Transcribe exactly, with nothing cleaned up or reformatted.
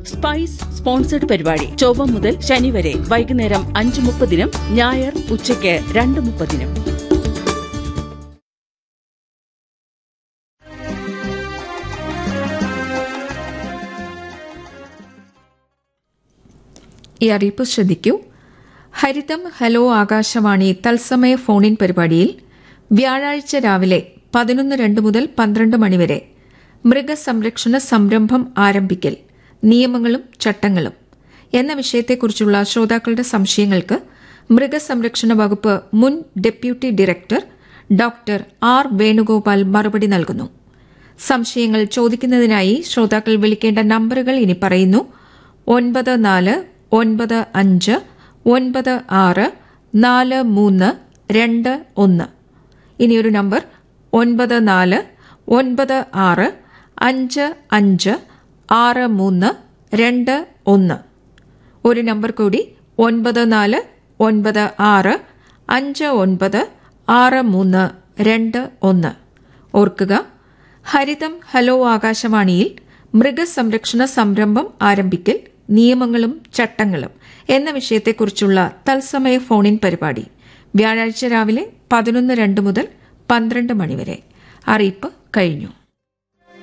Spice sponsored പരിപാടി ചൊവ്വ മുതൽ ശനി വരെ വൈകുന്നേരം അഞ്ച് മുപ്പതിനും ഞായർ ഉച്ചയ്ക്ക് രണ്ട് മുപ്പതിനും. ഈ അറിയിപ്പ് ശ്രദ്ധിക്കൂ. ഹരിതം ഹലോ ആകാശവാണി തത്സമയ ഫോണിൻ പരിപാടിയിൽ വ്യാഴാഴ്ച രാവിലെ പതിനൊന്ന് രണ്ട് മുതൽ പന്ത്രണ്ട് മണിവരെ മൃഗസംരക്ഷണ സംരംഭം ആരംഭിക്കൽ നിയമങ്ങളും ചട്ടങ്ങളും എന്ന വിഷയത്തെക്കുറിച്ചുള്ള ശ്രോതാക്കളുടെ സംശയങ്ങൾക്ക് മൃഗസംരക്ഷണ വകുപ്പ് മുൻ deputy director doctor R Venugopal മറുപടി നൽകുന്നു. സംശയങ്ങൾ ചോദിക്കുന്നതിനായി ശ്രോതാക്കൾ വിളിക്കേണ്ട നമ്പറുകൾ ഇനി പറയുന്നു. ഒൻപത് നാല് ഒൻപത് അഞ്ച് ഒൻപത് ആറ് നാല് മൂന്ന് രണ്ട് ഒന്ന്. ഇനിയൊരു നമ്പർ ഒൻപത് നാല് ഒൻപത് ആറ് അഞ്ച് അഞ്ച് ആറ് മൂന്ന് രണ്ട് ഒന്ന്. ഒരു നമ്പർ കൂടി ഒൻപത് നാല് ഒൻപത് ആറ് അഞ്ച് ഒൻപത് ആറ് മൂന്ന് രണ്ട് ഒന്ന്. ഓർക്കുക, ഹരിതം ഹലോ ആകാശവാണിയിൽ മൃഗസംരക്ഷണ സംരംഭം ആരംഭിക്കൽ നിയമങ്ങളും ചട്ടങ്ങളും എന്ന വിഷയത്തെക്കുറിച്ചുള്ള തത്സമയ ഫോണിൻ പരിപാടി വ്യാഴാഴ്ച രാവിലെ പതിനൊന്ന് രണ്ട് മുതൽ പന്ത്രണ്ട് മണിവരെ. അറിയിപ്പ് കഴിഞ്ഞു.